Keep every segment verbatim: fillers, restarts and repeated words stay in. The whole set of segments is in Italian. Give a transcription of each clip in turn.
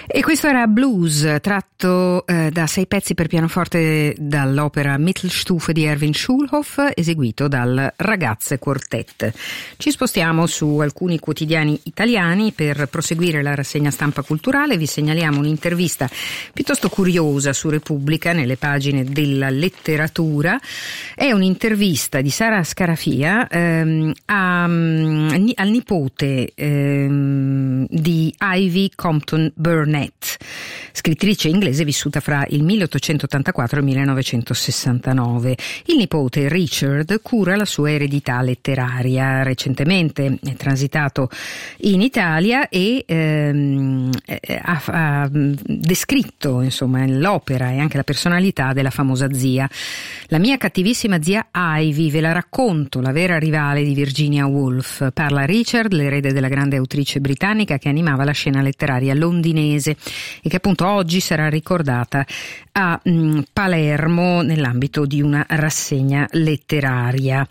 E questo era Blues, tratto eh, da sei pezzi per pianoforte dall'opera Mittelstufe di Erwin Schulhoff, eseguito dal Ragazze Quartet. Ci spostiamo su alcuni quotidiani italiani per proseguire la rassegna stampa culturale. Vi segnaliamo un'intervista piuttosto curiosa su Repubblica, nelle pagine della letteratura. È un'intervista di Sara Scarafia ehm, a, al nipote ehm, di Ivy Compton Burnett, scrittrice inglese vissuta fra il milleottocentottantaquattro e il millenovecentosessantanove. Il nipote Richard cura la sua eredità letteraria. Recentemente è transitato in Italia e ehm, ha, ha descritto insomma l'opera e anche la personalità della famosa zia. La mia cattivissima zia Ivy, ve la racconto, la vera rivale di Virginia Woolf. Parla Richard, l'erede della grande autrice britannica che animava la scena letteraria londinese e che appunto oggi sarà ricordata a mh, Palermo nell'ambito di una rassegna letteraria.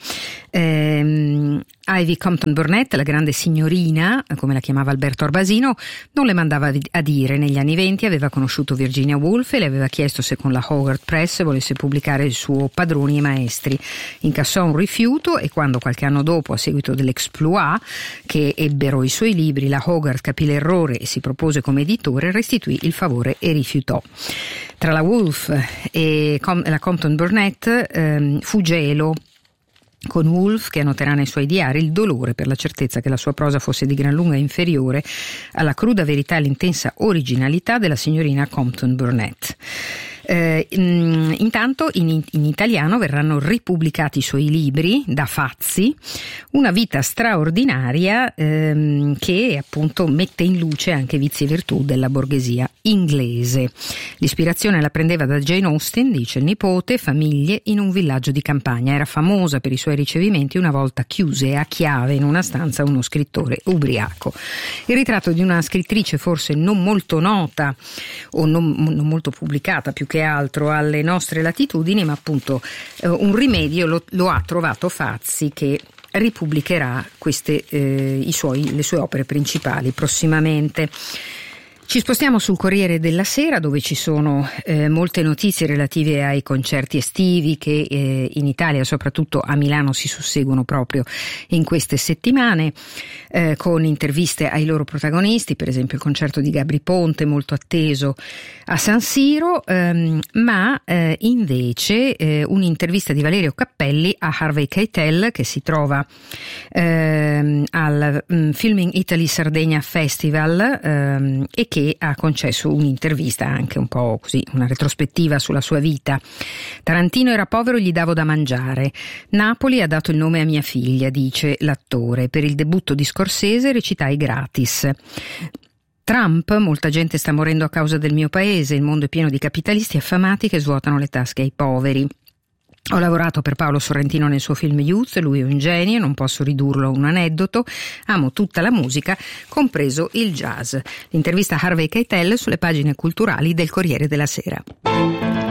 Ehm, Ivy Compton Burnett, la grande signorina, come la chiamava Alberto Arbasino, non le mandava a dire. Negli anni venti aveva conosciuto Virginia Woolf e le aveva chiesto se con la Hogarth Press volesse pubblicare il suo Padroni e Maestri. Incassò un rifiuto e quando qualche anno dopo, a seguito dell'exploit che ebbero i suoi libri, la Hogarth capì l'errore e si propose come editore, restituì il favore e rifiutò. Tra la Woolf e la Compton Burnett ehm, fu gelo, con Woolf che annoterà nei suoi diari il dolore per la certezza che la sua prosa fosse di gran lunga inferiore alla cruda verità e l'intensa originalità della signorina Compton Burnett. Eh, in, intanto in, in italiano verranno ripubblicati i suoi libri da Fazzi, una vita straordinaria ehm, che appunto mette in luce anche vizi e virtù della borghesia inglese. L'ispirazione la prendeva da Jane Austen, dice il nipote, famiglie in un villaggio di campagna. Era famosa per i suoi ricevimenti una volta chiuse a chiave in una stanza uno scrittore ubriaco. Il ritratto di una scrittrice forse non molto nota o non, non molto pubblicata più che altro alle nostre latitudini, ma appunto eh, un rimedio lo, lo ha trovato Fazzi, che ripubblicherà queste, eh, i suoi, le sue opere principali prossimamente. Ci spostiamo sul Corriere della Sera, dove ci sono eh, molte notizie relative ai concerti estivi che eh, in Italia, soprattutto a Milano, si susseguono proprio in queste settimane, eh, con interviste ai loro protagonisti, per esempio il concerto di Gabry Ponte, molto atteso a San Siro, ehm, ma eh, invece eh, un'intervista di Valerio Cappelli a Harvey Keitel, che si trova ehm, al um, Filming Italy Sardegna Festival ehm, e che che ha concesso un'intervista, anche un po' così, una retrospettiva sulla sua vita. Tarantino era povero, gli davo da mangiare. Napoli ha dato il nome a mia figlia, dice l'attore. Per il debutto di Scorsese recitai gratis. Trump, molta gente sta morendo a causa del mio paese, il mondo è pieno di capitalisti affamati che svuotano le tasche ai poveri. Ho lavorato per Paolo Sorrentino nel suo film Youth, lui è un genio, non posso ridurlo a un aneddoto, amo tutta la musica, compreso il jazz. L'intervista a Harvey Keitel sulle pagine culturali del Corriere della Sera.